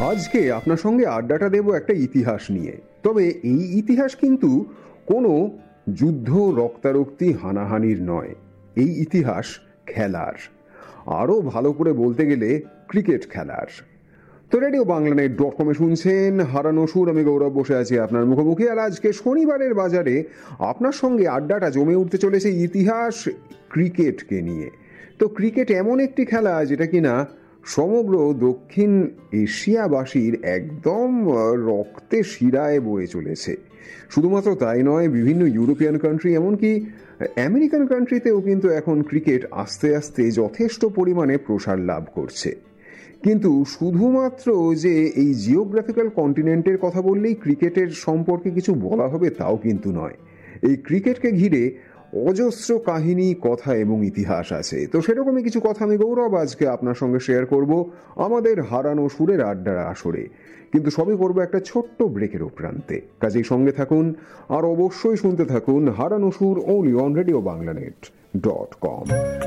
আজকে আপনার সঙ্গে আড্ডাটা দেব একটা ইতিহাস নিয়ে। তবে এই ইতিহাস কিন্তু কোনো যুদ্ধ, রক্তারক্তি, হানাহানির নয়। এই ইতিহাস খেলার, আরও ভালো করে বলতে গেলে ক্রিকেট খেলার। তো রেডিও বাংলানেট.com-এ শুনছেন হারানো সুর। আমি গৌরব বসে আছি আপনার মুখোমুখি। আর আজকে শনিবারের বাজারে আপনার সঙ্গে আড্ডাটা জমে উঠতে চলেছে ইতিহাস ক্রিকেটকে নিয়ে। তো ক্রিকেট এমন একটি খেলা যেটা কিনা সমগ্র দক্ষিণ এশিয়াবাসীর একদম রক্তে শিরায় বয়ে চলেছে। শুধুমাত্র তাই নয়, বিভিন্ন ইউরোপিয়ান কান্ট্রি, এমনকি আমেরিকান কান্ট্রিতেও কিন্তু এখন ক্রিকেট আস্তে আস্তে যথেষ্ট পরিমাণে প্রসার লাভ করছে। কিন্তু শুধুমাত্র যে এই জিওগ্রাফিক্যাল কন্টিনেন্টের কথা বললেই ক্রিকেটের সম্পর্কে কিছু বলা হবে তাও কিন্তু নয়। এই ক্রিকেটকে ঘিরে অজস্র কাহিনী, কথা এবং ইতিহাস আছে। তো সেরকমই কিছু কথা আমি গৌরব আজকে আপনার সঙ্গে শেয়ার করব আমাদের হারানো সুরের আড্ডার আসরে। কিন্তু সবই করবো একটা ছোট্ট ব্রেকের প্রান্তে। কাজেই সঙ্গে থাকুন আর অবশ্যই শুনতে থাকুন হারানো সুর, only on Radio Banglanet.com।